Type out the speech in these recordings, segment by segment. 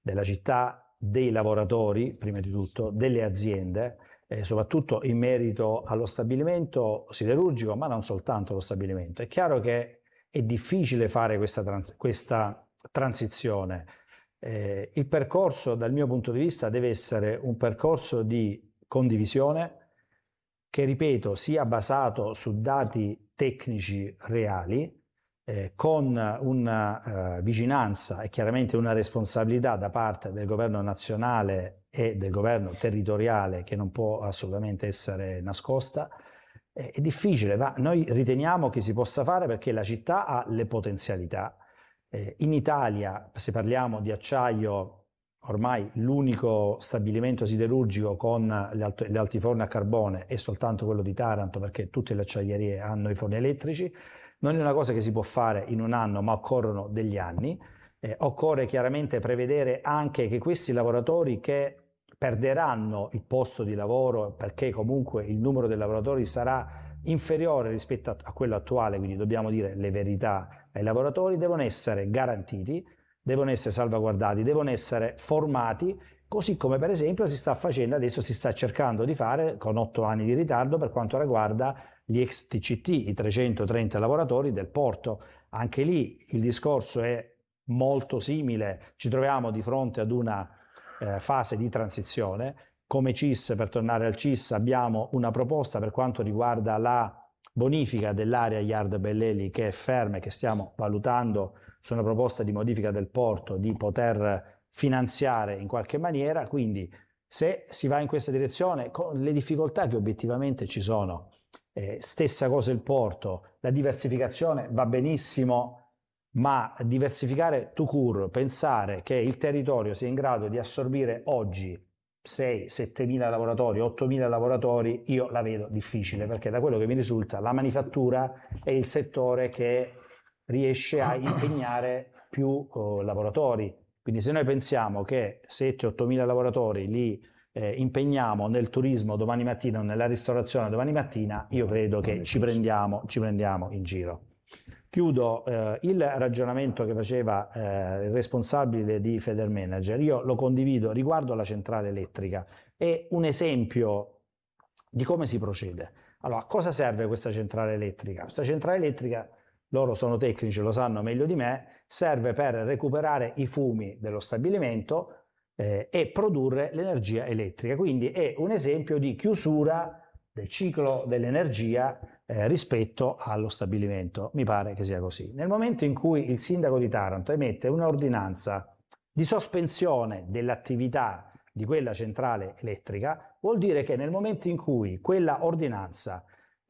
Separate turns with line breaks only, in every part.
della città, dei lavoratori, prima di tutto, delle aziende, soprattutto in merito allo stabilimento siderurgico, ma non soltanto lo stabilimento. È chiaro che è difficile fare questa transizione. Il percorso, dal mio punto di vista, deve essere un percorso di condivisione che, ripeto, sia basato su dati tecnici reali, con una vigilanza e chiaramente una responsabilità da parte del governo nazionale e del governo territoriale che non può assolutamente essere nascosta. È difficile, ma noi riteniamo che si possa fare perché la città ha le potenzialità. In Italia, se parliamo di acciaio, ormai l'unico stabilimento siderurgico con gli altiforni a carbone è soltanto quello di Taranto, perché tutte le acciaierie hanno i forni elettrici. Non è una cosa che si può fare in un anno, ma occorrono degli anni. Occorre chiaramente prevedere anche che questi lavoratori che perderanno il posto di lavoro, perché comunque il numero dei lavoratori sarà inferiore rispetto a quello attuale, quindi dobbiamo dire le verità ai lavoratori, devono essere garantiti, devono essere salvaguardati, devono essere formati, così come per esempio si sta facendo, adesso si sta cercando di fare con 8 anni di ritardo per quanto riguarda gli ex TCT, i 330 lavoratori del porto. Anche lì il discorso è molto simile, ci troviamo di fronte ad una fase di transizione. Come CIS, per tornare al CIS, abbiamo una proposta per quanto riguarda la bonifica dell'area Yard Belleli che è ferma e che stiamo valutando su una proposta di modifica del porto di poter finanziare in qualche maniera. Quindi se si va in questa direzione, con le difficoltà che obiettivamente ci sono, stessa cosa il porto, la diversificazione va benissimo, ma diversificare tout court, pensare che il territorio sia in grado di assorbire oggi 6-7 mila lavoratori, 8 mila lavoratori, io la vedo difficile, perché da quello che mi risulta la manifattura è il settore che riesce a impegnare più lavoratori. Quindi se noi pensiamo che 7-8 mila lavoratori li impegniamo nel turismo domani mattina o nella ristorazione domani mattina, io credo che ci prendiamo in giro. Chiudo il ragionamento che faceva il responsabile di Federmanager, io lo condivido riguardo alla centrale elettrica. È un esempio di come si procede. Allora, a cosa serve questa centrale elettrica? Questa centrale elettrica, loro sono tecnici, lo sanno meglio di me, serve per recuperare i fumi dello stabilimento e produrre l'energia elettrica. Quindi è un esempio di chiusura del ciclo dell'energia rispetto allo stabilimento. Mi pare che sia così. Nel momento in cui il sindaco di Taranto emette un'ordinanza di sospensione dell'attività di quella centrale elettrica, vuol dire che nel momento in cui quella ordinanza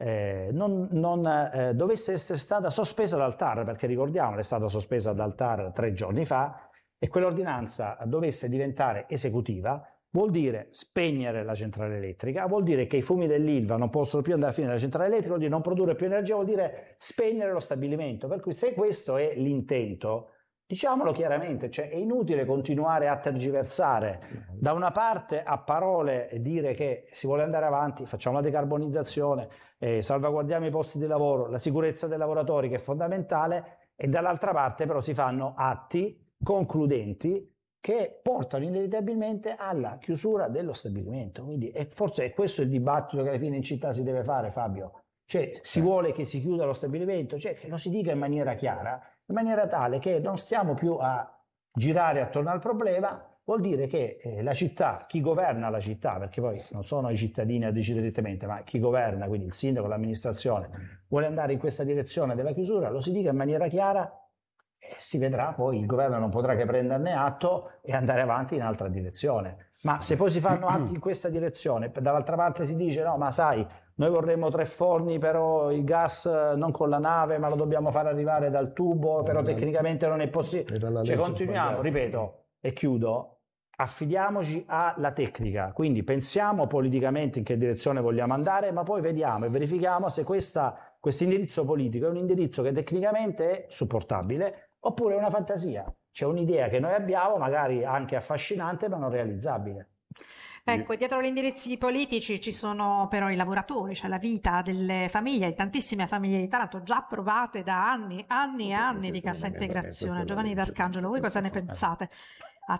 non dovesse essere stata sospesa dal TAR, perché ricordiamo è stata sospesa dal TAR 3 giorni fa, e quell'ordinanza dovesse diventare esecutiva, vuol dire spegnere la centrale elettrica, vuol dire che i fumi dell'Ilva non possono più andare a finire nella centrale elettrica, vuol dire non produrre più energia, vuol dire spegnere lo stabilimento. Per cui se questo è l'intento, diciamolo chiaramente, cioè è inutile continuare a tergiversare da una parte a parole e dire che si vuole andare avanti, facciamo la decarbonizzazione, salvaguardiamo i posti di lavoro, la sicurezza dei lavoratori che è fondamentale, e dall'altra parte però si fanno atti concludenti che portano inevitabilmente alla chiusura dello stabilimento. Quindi forse è questo il dibattito che alla fine in città si deve fare, Fabio. Cioè si vuole che si chiuda lo stabilimento, cioè che lo si dica in maniera chiara, in maniera tale che non stiamo più a girare attorno al problema. Vuol dire che la città, chi governa la città, perché poi non sono i cittadini a decidere direttamente, ma chi governa, quindi il sindaco, l'amministrazione, vuole andare in questa direzione della chiusura, lo si dica in maniera chiara, si vedrà, poi il governo non potrà che prenderne atto e andare avanti in altra direzione. Ma se poi si fanno atti in questa direzione, dall'altra parte si dice no, ma sai, noi vorremmo 3 forni, però il gas non con la nave, ma lo dobbiamo far arrivare dal tubo, però tecnicamente non è possibile. Cioè continuiamo, ripeto, e chiudo, affidiamoci alla tecnica, quindi pensiamo politicamente in che direzione vogliamo andare, ma poi vediamo e verifichiamo se questo indirizzo politico è un indirizzo che tecnicamente è supportabile oppure è una fantasia, c'è un'idea che noi abbiamo, magari anche affascinante, ma non realizzabile.
Ecco, dietro gli indirizzi politici ci sono però i lavoratori, cioè la vita delle famiglie, di tantissime famiglie di Taranto già provate da anni e anni di cassa integrazione. Giovanni D'Arcangelo, voi cosa ne pensate?